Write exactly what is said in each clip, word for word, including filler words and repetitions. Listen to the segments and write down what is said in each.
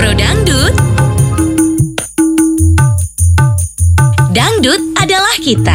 Pro Dangdut. Dangdut adalah kita.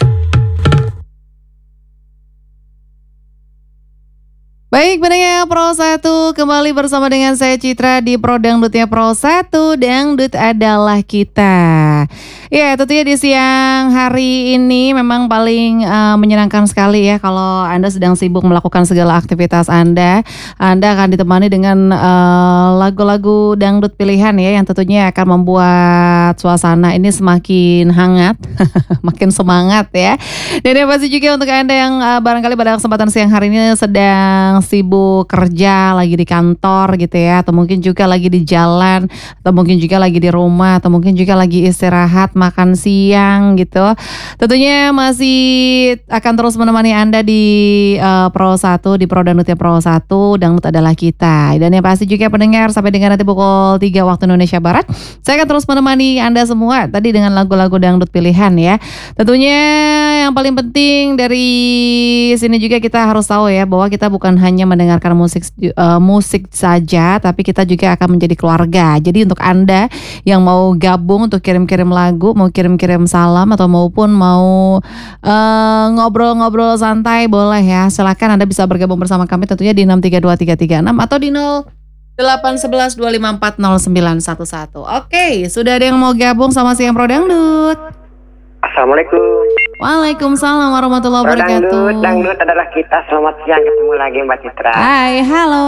Baik, pendengar Pro satu, kembali bersama dengan saya Citra di Pro Dangdutnya Pro satu. Dangdut adalah kita. Ya, tentunya di siang hari ini memang paling uh, menyenangkan sekali ya kalau Anda sedang sibuk melakukan segala aktivitas Anda. Anda akan ditemani dengan uh, lagu-lagu dangdut pilihan ya, yang tentunya akan membuat suasana ini semakin hangat, makin semangat ya. Dan yang pasti juga untuk Anda yang uh, barangkali pada kesempatan siang hari ini sedang sibuk kerja, lagi di kantor gitu ya, atau mungkin juga lagi di jalan, atau mungkin juga lagi di rumah, atau mungkin juga lagi istirahat, makan siang gitu. Tentunya masih akan terus menemani Anda di uh, Pro satu, di Pro Dangdutnya Pro satu, Dangdut adalah kita. Dan yang pasti juga pendengar, sampai dengan nanti pukul tiga waktu Indonesia Barat, saya akan terus menemani Anda semua tadi dengan lagu-lagu dangdut pilihan ya. Tentunya yang paling penting dari sini juga kita harus tahu ya, bahwa kita bukan hanya mendengarkan musik uh, musik saja, tapi kita juga akan menjadi keluarga. Jadi untuk Anda yang mau gabung untuk kirim-kirim lagu, mau kirim-kirim salam, atau maupun mau uh, ngobrol-ngobrol santai, boleh ya. Silakan Anda bisa bergabung bersama kami tentunya di enam tiga dua tiga tiga enam atau di nol delapan satu satu dua lima empat nol sembilan satu satu. Oke, sudah ada yang mau gabung sama siang Pro Dangdut. Assalamualaikum. Waalaikumsalam warahmatullahi wabarakatuh. Dangdut, dangdut adalah kita. Selamat siang, ketemu lagi Mbak Citra. Hai, halo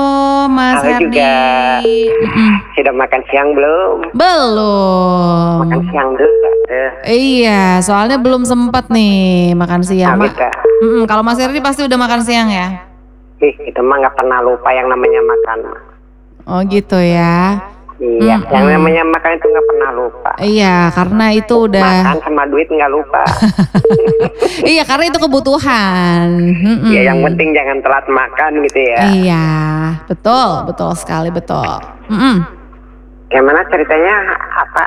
Mas Halo Herdi. juga. Mm-mm. Sudah makan siang belum? Belum. Makan siang dulu. Eh. Iya, soalnya belum sempat nih makan siang. Nah, Ma- kita. Mm-mm, kalau Mas Herdi pasti udah makan siang ya? Ih, kita mah nggak pernah lupa yang namanya makan. Oh gitu ya. Iya, Mm-mm. yang namanya makan itu nggak pernah lupa. Iya, karena itu udah. Makan sama duit nggak lupa. Iya, karena itu kebutuhan. Mm-mm. Iya, yang penting jangan telat makan gitu ya. Iya, betul, betul sekali, betul. Mm-mm. Gimana ceritanya? Apa?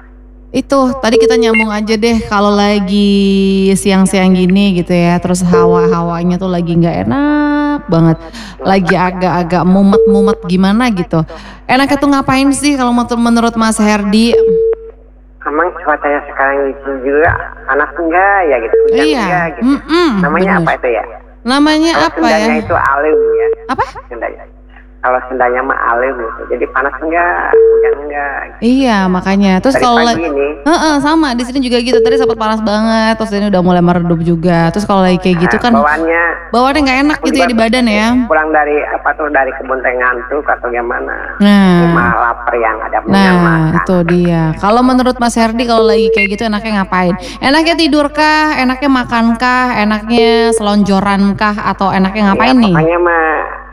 Itu tadi kita nyambung aja deh, kalau lagi siang-siang gini gitu ya, terus hawa-hawanya tuh lagi nggak enak banget, lagi agak-agak mumet-mumet gimana gitu. Enaknya tuh ngapain sih kalau menurut Mas Herdi? Emang cuacanya sekarang itu juga panas enggak ya gitu, hujan Iya, enggak gitu. mm-mm, Namanya bener. apa itu ya? Namanya Kalau apa sendanya ya? itu alim ya. Apa? Sendanya. Kalau sendanya mah alim gitu. Jadi panas enggak, hujan enggak. Gitu. Iya, makanya. Terus Dari kalau pagi ini. Heeh, sama di sini juga gitu. Tadi sempat panas banget, terus ini udah mulai meredup juga. Terus kalau lagi kayak gitu Nah, kan bawaannya bawaannya nggak enak gitu ya di badan ya. pulang dari apa tuh dari kebun teh ngantuk atau gimana. Nah. Mah lapar yang ada punya Nah, makan. itu dia. Kalau menurut Mas Herdi kalau lagi kayak gitu enaknya ngapain? Enaknya tidur kah? Enaknya makan kah? Enaknya selonjoran kah? Atau enaknya ngapain ya, nih? Pokoknya mah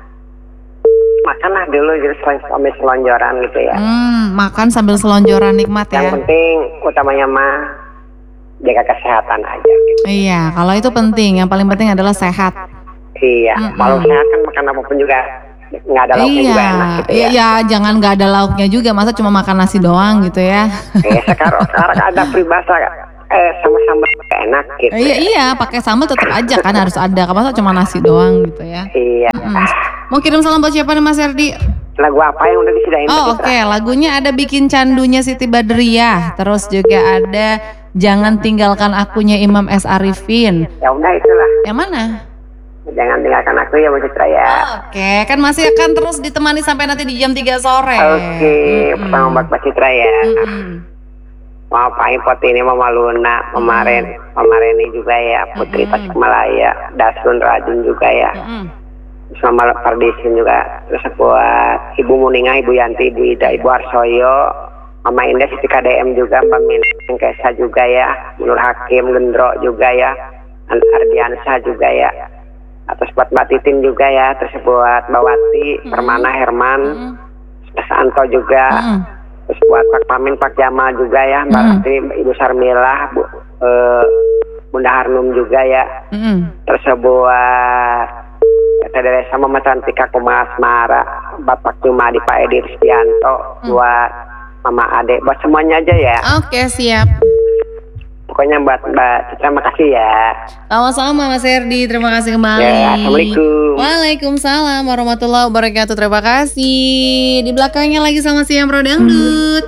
makanlah dulu jadi sambil selonjoran gitu ya. Hmm, makan sambil selonjoran nikmat ya. Yang penting utamanya mah jaga kesehatan aja gitu. Iya, kalau itu penting. Yang paling penting adalah sehat. Iya, Mm-mm. kalau sehat kan makan apapun juga nggak ada lauknya Iya, juga enak gitu iya, ya. iya, jangan nggak ada lauknya juga. Masa cuma makan nasi doang gitu ya? Eh, sekarang sekarang ada peribahasa eh sama-sama enak gitu. Iya, iya, pakai sambal tetap aja kan harus ada. Masa cuma nasi doang gitu ya? Iya. Mm-mm. Mau kirim salam buat siapa nih Mas Herdi? Lagu apa yang udah disediain? Oh oke, okay. Lagunya ada Bikin Candunya Siti Badriah. Terus juga ada Jangan Tinggalkan Akunya Imam S. Arifin. Ya udah itulah. Yang mana? Jangan tinggalkan aku ya Mbak Citra ya. Oh, oke, okay. Kan masih akan terus ditemani sampai nanti di jam tiga sore. Oke, okay. Mm-hmm. Pertama Mbak Citra ya. Mm-hmm. Mau paling pot ini Mama Luna, Mama mm-hmm. Ren, Mama Reni juga ya, Putri mm-hmm. Tasikmalaya, Dasun Rajun juga ya. Mm-hmm. Sama Pardisin juga. Terus buat Ibu Muninga, Ibu Yanti, Ibu Ida, Ibu Arsoyo, Mama Indah, Siti K D M juga, Mbak Min, Kesa juga ya, Nur Hakim, Gendro juga ya, Ardiansa juga ya. Terus buat Mbak Titin juga ya, terus buat Mbak Wati, mm-hmm. Permana, Herman, mm-hmm. Anto juga, mm-hmm. terus buat Pak Pamin, Pak Jamal juga ya, Mbak mm-hmm. Ratri, Ibu Sarmilah, Bu, uh, Bunda Harnum juga ya, mm-hmm. terus buat Tedere sama Mama Cantika Kuma Asmara, Bapak Jumadi, Pak Edi Rustianto, mm. buat Mama Ade, buat semuanya aja ya. Oke, siap. pokoknya buat Mbak Citra makasih ya. Sama-sama Mas Herdi, terima kasih kembali. Ya, Assalamualaikum. Waalaikumsalam warahmatullahi wabarakatuh. Terima kasih. Di belakangnya lagi sama siang Pro Dangdut.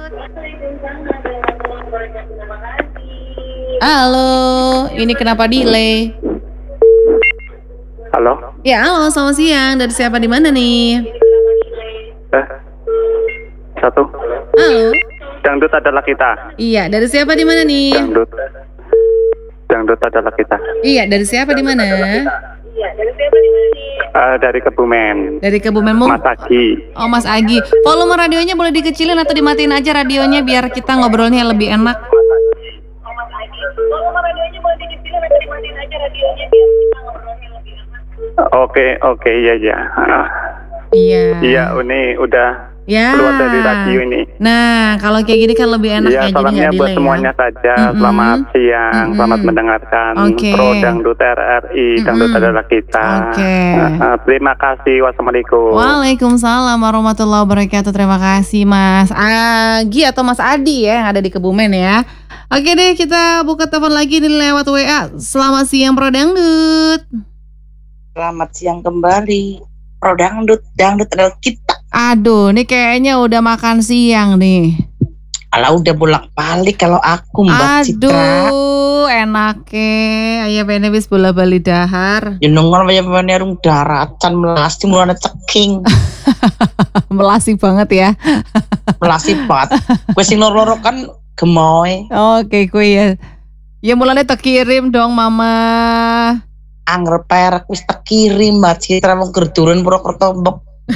Halo, ini kenapa delay? Halo. Ya, halo, selamat siang. Dari siapa di mana nih? Eh, satu. Halo. Dangdut adalah kita. Iya, dari siapa di mana nih? Dangdut. Dangdut adalah kita. Iya, dari siapa di mana? Uh, dari Kebumen. Dari Kebumen. Mas Agi. Oh, Mas Agi. Volume radionya boleh dikecilin atau dimatiin aja radionya biar kita ngobrolnya lebih enak. Oke, oke, iya, iya. Iya. Iya, ini udah ya. keluar dari radio ini. Nah, kalau kayak gini kan lebih enak ya. ya, Salamnya jadi buat semuanya ya. saja. Mm-hmm. Selamat siang, mm-hmm. selamat mendengarkan okay. Pro Dangdut R R I, mm-hmm. Dangdut adalah kita. Okay. Uh, terima kasih, wassalamualaikum. Waalaikumsalam warahmatullahi wabarakatuh. Terima kasih Mas Agi atau Mas Adi ya yang ada di Kebumen ya. Oke deh, kita buka telepon lagi nih lewat W A. Selamat siang Pro Dangdut. Selamat siang kembali. Pro Dangdut, Dangdut adalah kita. Aduh, ini kayaknya udah makan siang nih. Alah udah bolak-balik kalau aku Mbak Citra. Aduh, enake. Aya pene wis bola-bali dahar. Ya nongol kaya pene rung daratan melasi mulane ceking. Melasi banget ya. Melasi banget. Kowe sing loro-loro kan gemoy. Oke, kowe ya. Ya mulane tak kirim dong Mama. Angger perek wis tak kirim Mbak Citra wong gerduren Purwokerto mbok.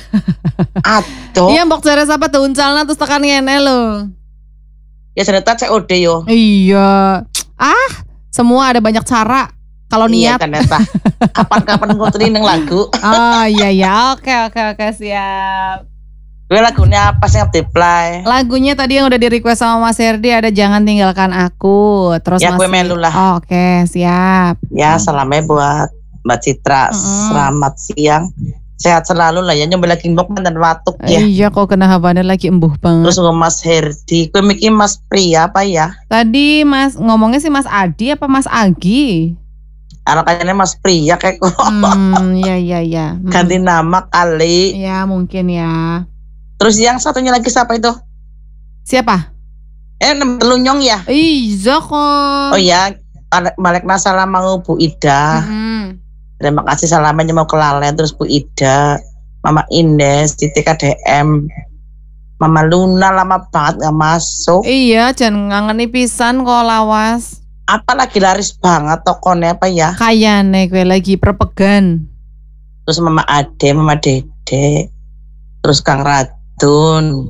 Aduh. Iya mbok jare sapa tuuncalna terus tekan ngene lho. Ya seneta C O D yo. Iya. Ah, semua ada banyak cara kalau niat. Iya ternyata. Kapan-kapan ngotri nang lagu. Oh iya ya. Oke oke oke siap. Gue lagunya apa sih yang di-play? Lagunya tadi yang udah di request sama Mas Herdi ada Jangan Tinggalkan Aku. Terus ya gue melu lah. Oh, oke okay, siap. Ya salamnya buat Mbak Citra. Mm-hmm. Selamat siang. Sehat selalu lah ya, nyoba lagi mbok mantan watuk ya. Iya kok kena habannya lagi embuh banget. Terus ngomong Mas Herdi, gue mikir Mas Pria apa ya? Tadi Mas ngomongnya sih Mas Adi apa Mas Agi? Anak kayaknya Mas Pria kayak kok. Hmm, iya iya iya. Hmm. Ganti nama kali. Ya mungkin ya. Terus yang satunya lagi siapa itu? Siapa? Eh Telunyong ya? Iya kok. Oh ya, Malek Nasalam mau Bu Ida. Mm-hmm. Terima kasih salamnya mau kelalen. Terus Bu Ida, Mama Indes, Titi K D M, Mama Luna lama banget gak masuk. Iya, jangan ngangeni pisan kok lawas. Apa lagi laris banget tokonya apa ya? Kayane gue lagi perpegan. Terus Mama Ade, Mama Dede, terus Kang Radun,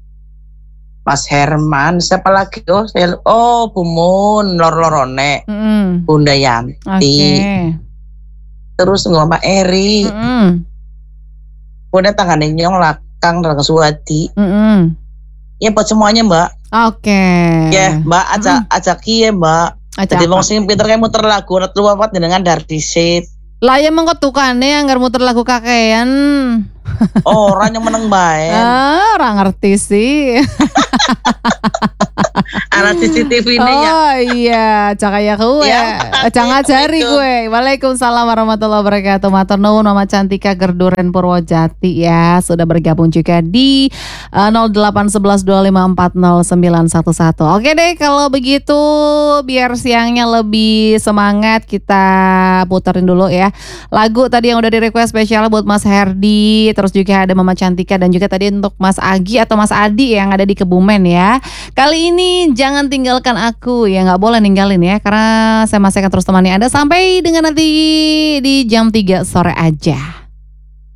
Mas Herman, siapa lagi? Oh, saya, oh Bu Mun, lor-lorone, mm. Bunda Yanti. Okay. Terus Mama Eri, mm-hmm. Bunda tangannya nyong lakang Rang Suwadi. Mm-hmm. Ya buat semuanya Mbak. Oke. Okay. Ya Mbak ajak mm. ajak ya Mbak. Jadi wong sing pinter kayak muter lagu, net lu apa dengan Dardisit. Lah ya mengko tukane anggar muter lagu kakean. Oh, orang yang meneng bae. Ah, orang ngerti sih. Alat C C T V ini ya. Oh iya, cakaya kowe. Ya, jangan ngajari gue. Waalaikumsalam warahmatullahi wabarakatuh. Matur nuwun Mama Cantika Gerduren Purwojati ya, sudah bergabung juga di uh, nol delapan satu satu dua lima empat nol sembilan satu satu. Oke deh kalau begitu biar siangnya lebih semangat kita puterin dulu ya. Lagu tadi yang udah di request spesial buat Mas Herdi, terus juga ada Mama Cantika dan juga tadi untuk Mas Agi atau Mas Adi yang ada di Kebumen ya. Kali ini jangan tinggalkan aku ya, nggak boleh ninggalin ya karena saya masih akan terus temani Anda sampai dengan nanti di jam tiga sore aja.